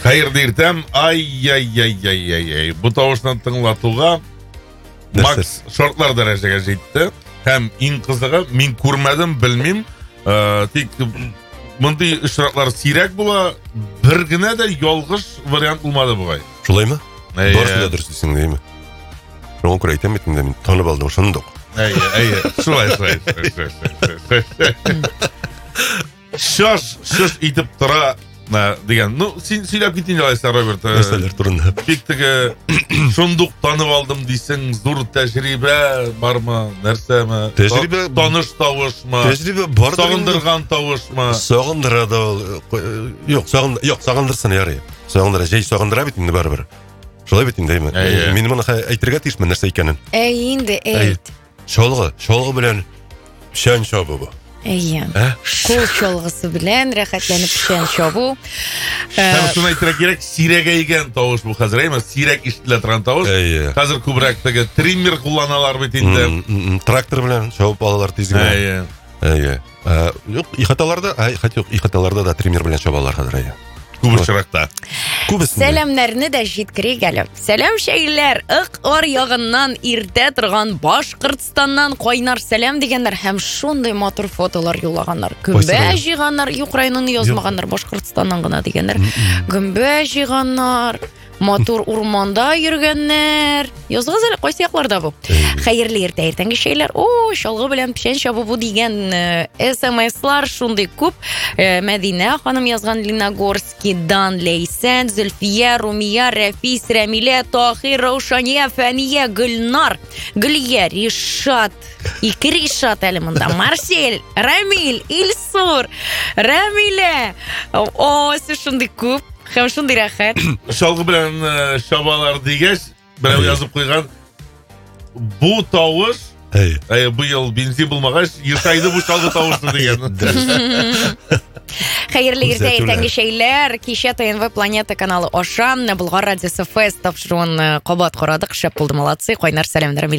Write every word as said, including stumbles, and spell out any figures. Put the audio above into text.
Қайырлы ертем, ай-яй-яй-яй-яй-яй. Бұл тауышынан тыңлатуға Макс шортлар дәрежеге жетті. Һәм ең қызығы, мен көрмедім, білмейм. Ә, тек мұндай ұшыраклар сирек бола, бір гіне де ялғыш вариант болмады бұғай. Шулай ма? Барысында дұрыс дейсің деймі? Жоғын көрі айтам етімде мен танып алдым, шындық. Әйе, әйе, шулай, шулай, шулай. Шош, шош итіп тұра деген. Ну, сен сөйлеп кетейін жалайсың, Роберт. Нәрселер тұрында. Бектігі шындық танып алдым дейсің, зұр тәжірибе бар ма, нәрсе ма? Тәжірибе... Таныш тауыш ма? Тәжірибе бар. Сағындырған тауыш ма? Сағындырады ол... Yok, сағындырсын яры. Сағындыра, жай сағындыра бетімді бәрі-бір. Шолай бетімді деймін. Мені мұны айтырға тейшмін нәрсе екенін. Әй, енді, әйт. Шолғы, шолғы білән пішен шабы бұл. Әйен. Кол шолғысы білән рәхәтләніп пішен шабу. Һәм шуны айтырға керек, сирек әйген тауыш бұл қазір, әйме? Сирек іштілі тұрған тауыш. Қазір көбірек тәге триммер құланалар бетінде. Трактор білән шауып алалар тезгімен. Әйе. Жоқ, ихаталарда, ихат жоқ, ихаталарда да триммер білән шауып алалар қазір, әйе. Күбір шырақта. Сәлемнәрні дә җиткерик әле. Сәлем шәйләр, ык ар ягыннан иртә торган Башкортстаннан кайнар сәлем дигәннәр һәм шундый матур фотолар юллаганнар. Гөмбә җыйганнар, юк районын язмаганнар, Башкортстаннан гына дигәннәр. Гөмбә җыйганнар, матур урманда йөргәннәр. Язгыз әле кайсы якларда бу? Хәерле иртә иртәнге шәйләр. О, шалгы белән пешән чабу бу дигән эс-эм-эслар шундый күп. Мәдинә ханым язган Леногорскидан, Лейсән, Зөлфия, Румия, Рәфис, Рәмилә, Тахир, Раушания, Фәния, Гөлнар, Гөлия, Ришат, ике Ришат әле монда, Марсель, Рамил, Илсур, Рәмилә. О, сез шундый күп. Һәм шундый рәхәт. Шалгы белән шабалар дигәч, берәү язып куйган. Бу тавыш, әйе, быел бензин булмагач, ертайды бу шалгы тавышы дигән. Хәерле иртә иртәнге шәйләр. Кичә ТНВ Планета каналы аша Болгар радиосы фест тапшыруын кабат карадык. Шәп булды, молодцы. Кайнар сәламнәр.